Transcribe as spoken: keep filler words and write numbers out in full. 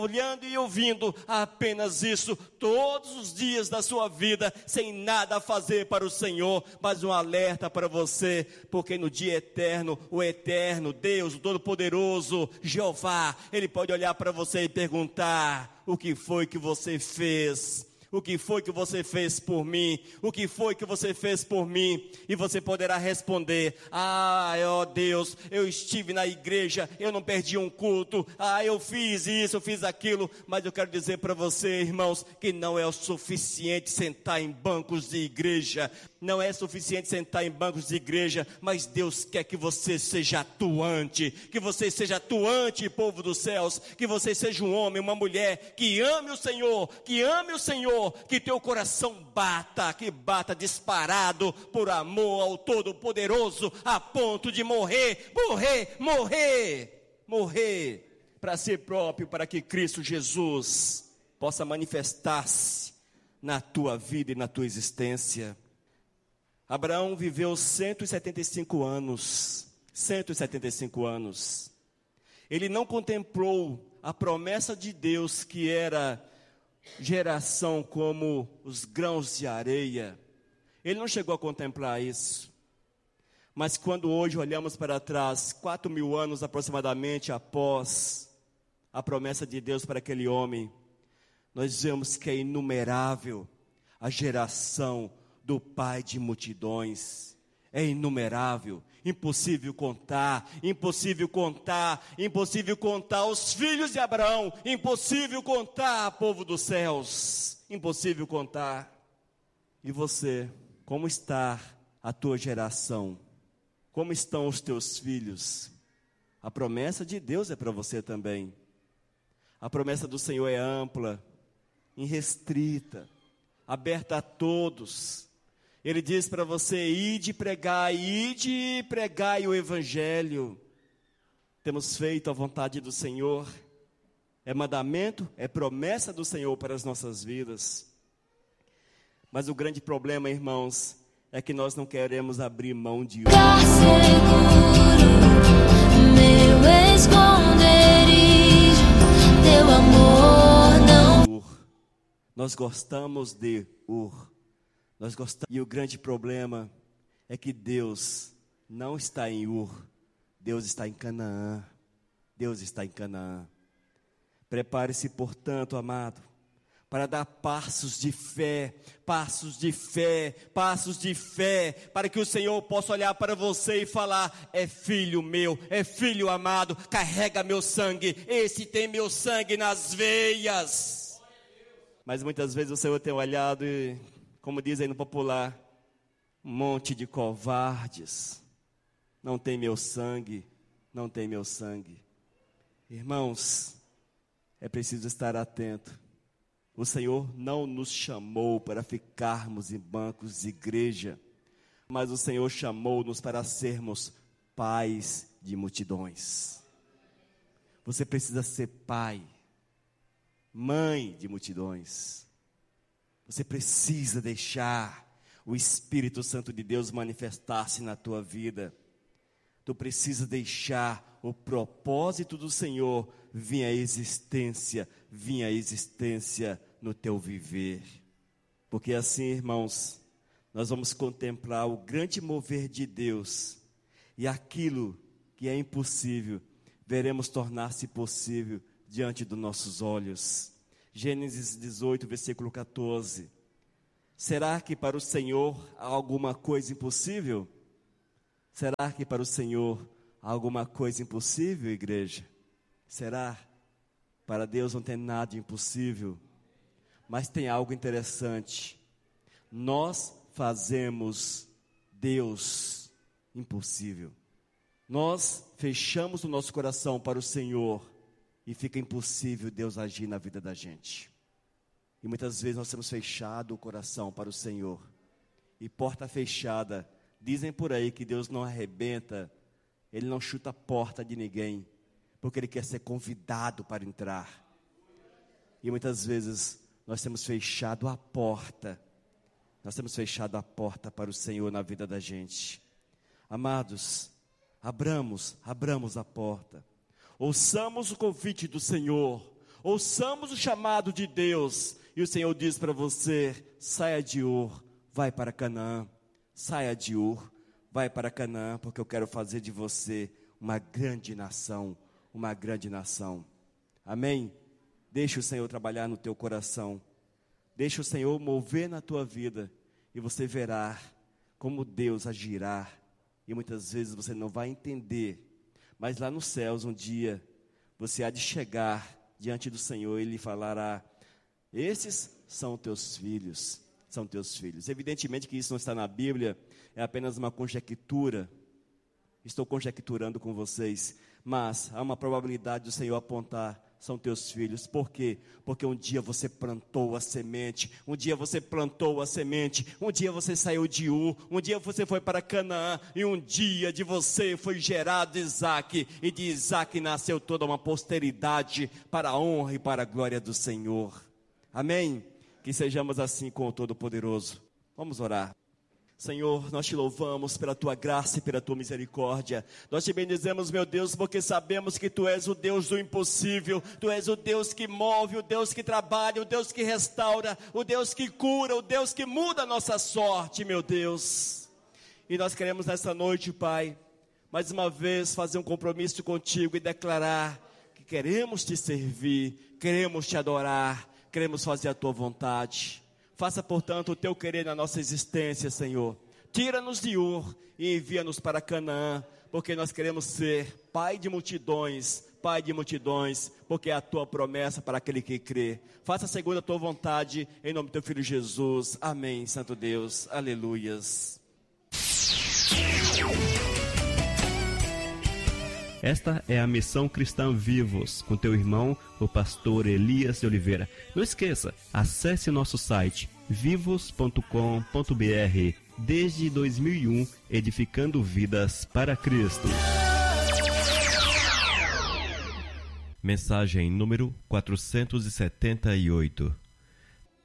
olhando e ouvindo apenas isso todos os dias da sua vida, sem nada a fazer para o Senhor, mas um alerta para você, porque no dia eterno, o eterno Deus, o Todo-Poderoso, Jeová, Ele pode olhar para você e perguntar: o que foi que você fez? O que foi que você fez por mim? O que foi que você fez por mim? E você poderá responder: ah, ó Deus, eu estive na igreja, eu não perdi um culto, ah, eu fiz isso, eu fiz aquilo. Mas eu quero dizer para você, irmãos, que não é o suficiente sentar em bancos de igreja. Não é suficiente sentar em bancos de igreja, mas Deus quer que você seja atuante, que você seja atuante, povo dos céus, que você seja um homem, uma mulher, que ame o Senhor, que ame o Senhor, que teu coração bata, que bata disparado por amor ao Todo-Poderoso, a ponto de morrer, morrer, morrer, morrer, para si próprio, para que Cristo Jesus possa manifestar-se na tua vida e na tua existência. Abraão viveu cento e setenta e cinco anos, cento e setenta e cinco anos, ele não contemplou a promessa de Deus, que era geração como os grãos de areia, ele não chegou a contemplar isso, mas quando hoje olhamos para trás, quatro mil anos aproximadamente após a promessa de Deus para aquele homem, nós vemos que é inumerável a geração do pai de multidões, é inumerável, impossível contar, impossível contar, impossível contar os filhos de Abraão, impossível contar, povo dos céus, impossível contar. E você, como está a tua geração? Como estão os teus filhos? A promessa de Deus é para você também. A promessa do Senhor é ampla, irrestrita, aberta a todos. Ele diz para você: ide pregai, ide pregai o Evangelho. Temos feito a vontade do Senhor, é mandamento, é promessa do Senhor para as nossas vidas. Mas o grande problema, irmãos, é que nós não queremos abrir mão de um. Meu esconderijo, teu amor não. Nós gostamos de Ur. Nós gostamos. E o grande problema é que Deus não está em Ur, Deus está em Canaã. Deus está em Canaã. Prepare-se, portanto, amado, para dar passos de fé, passos de fé, passos de fé, para que o Senhor possa olhar para você e falar: é filho meu, é filho amado, carrega meu sangue, esse tem meu sangue nas veias. Mas muitas vezes o Senhor tem olhado e, como dizem no popular, um monte de covardes, não tem meu sangue, não tem meu sangue. Irmãos, é preciso estar atento. O Senhor não nos chamou para ficarmos em bancos de igreja, mas o Senhor chamou-nos para sermos pais de multidões. Você precisa ser pai, mãe de multidões. Você precisa deixar o Espírito Santo de Deus manifestar-se na tua vida. Tu precisa deixar o propósito do Senhor vir à existência, vir à existência no teu viver. Porque assim, irmãos, nós vamos contemplar o grande mover de Deus, e aquilo que é impossível, veremos tornar-se possível diante dos nossos olhos. Gênesis dezoito, versículo catorze. Será que para o Senhor há alguma coisa impossível? Será que para o Senhor há alguma coisa impossível, igreja? Será? Para Deus não tem nada impossível. Mas tem algo interessante. Nós fazemos Deus impossível. Nós fechamos o nosso coração para o Senhor e fica impossível Deus agir na vida da gente. E muitas vezes nós temos fechado o coração para o Senhor. E porta fechada, dizem por aí que Deus não arrebenta, Ele não chuta a porta de ninguém, porque Ele quer ser convidado para entrar. E muitas vezes nós temos fechado a porta, nós temos fechado a porta para o Senhor na vida da gente. Amados, abramos, abramos a porta. Ouçamos o convite do Senhor, Ouçamos o chamado de Deus. E o Senhor diz para você: saia de Ur, vai para Canaã. Saia de Ur, vai para Canaã, porque eu quero fazer de você uma grande nação, uma grande nação. Amém? Deixa o Senhor trabalhar no teu coração. Deixa o Senhor mover na tua vida. E você verá como Deus agirá. E muitas vezes você não vai entender. Mas lá nos céus, um dia, você há de chegar diante do Senhor e Ele falará: esses são teus filhos, são teus filhos. Evidentemente que isso não está na Bíblia, é apenas uma conjectura. Estou conjecturando com vocês, mas há uma probabilidade do Senhor apontar: são teus filhos. Por quê? Porque um dia você plantou a semente, um dia você plantou a semente, um dia você saiu de Ur, um dia você foi para Canaã, e um dia de você foi gerado Isaque, e de Isaque nasceu toda uma posteridade para a honra e para a glória do Senhor. Amém? Que sejamos assim com o Todo-Poderoso. Vamos orar. Senhor, nós te louvamos pela tua graça e pela tua misericórdia. Nós te bendizemos, meu Deus, porque sabemos que tu és o Deus do impossível. Tu és o Deus que move, o Deus que trabalha, o Deus que restaura, o Deus que cura, o Deus que muda a nossa sorte, meu Deus. E nós queremos nessa noite, Pai, mais uma vez fazer um compromisso contigo e declarar que queremos te servir, queremos te adorar, queremos fazer a tua vontade. Faça, portanto, o teu querer na nossa existência, Senhor. Tira-nos de Ur e envia-nos para Canaã, porque nós queremos ser pai de multidões, pai de multidões, porque é a tua promessa para aquele que crê. Faça segundo a tua vontade, em nome do teu Filho Jesus. Amém, Santo Deus. Aleluias. Esta é a Missão Cristã Vivos, com teu irmão, o pastor Elias de Oliveira. Não esqueça, acesse nosso site vivos ponto com ponto br. Desde dois mil e um, edificando vidas para Cristo. Mensagem número quatrocentos e setenta e oito.